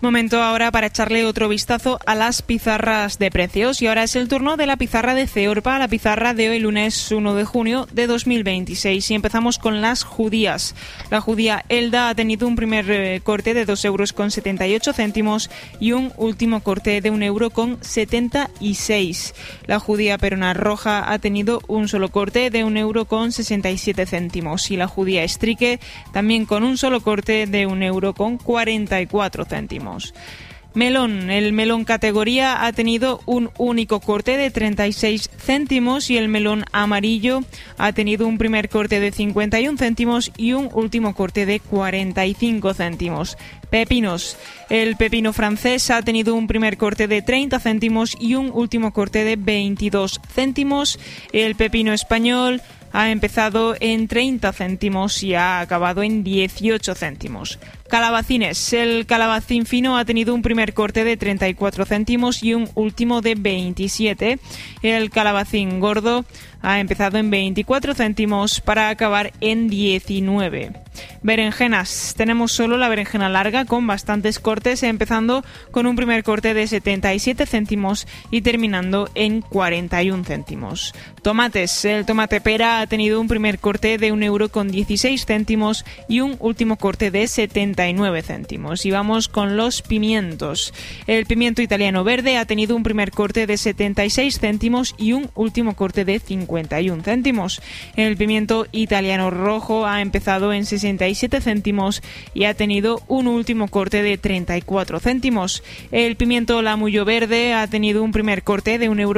Momento ahora para echarle otro vistazo a las pizarras de precios. Y ahora es el turno de la pizarra de Ceorpa, la pizarra de hoy lunes 1 de junio de 2026. Y empezamos con las judías. La judía Elda ha tenido un primer corte de 2,78 euros y un último corte de 1,76 €. La judía Perona roja ha tenido un solo corte de 1,67 € y la judía Estrique también con un solo corte de 1,44 €. Melón. El melón categoría ha tenido un único corte de 36 céntimos y el melón amarillo ha tenido un primer corte de 51 céntimos y un último corte de 45 céntimos. Pepinos. El pepino francés ha tenido un primer corte de 30 céntimos y un último corte de 22 céntimos. El pepino español ha empezado en 30 céntimos y ha acabado en 18 céntimos. Calabacines. El calabacín fino ha tenido un primer corte de 34 céntimos y un último de 27. El calabacín gordo ha empezado en 24 céntimos para acabar en 19. Berenjenas. Tenemos solo la berenjena larga con bastantes cortes, empezando con un primer corte de 77 céntimos y terminando en 41 céntimos. Tomates. El tomate pera ha tenido un primer corte de 1,16 € y un último corte de 79 céntimos. Y vamos con los pimientos. El pimiento italiano verde ha tenido un primer corte de 76 céntimos y un último corte de 51 céntimos. El pimiento italiano rojo ha empezado en 67 céntimos y ha tenido un último corte de 34 céntimos. El pimiento lamullo verde ha tenido un primer corte de 1,00